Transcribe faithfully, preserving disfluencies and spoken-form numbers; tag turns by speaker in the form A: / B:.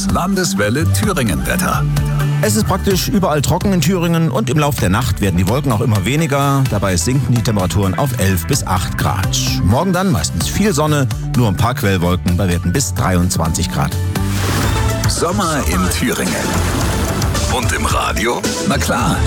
A: Landeswelle Thüringen-Wetter.
B: Es ist praktisch überall trocken in Thüringen und im Laufe der Nacht werden die Wolken auch immer weniger. Dabei sinken die Temperaturen auf elf bis acht Grad. Morgen dann meistens viel Sonne, nur ein paar Quellwolken bei Werten bis dreiundzwanzig Grad.
A: Sommer in Thüringen. Und im Radio? Na klar,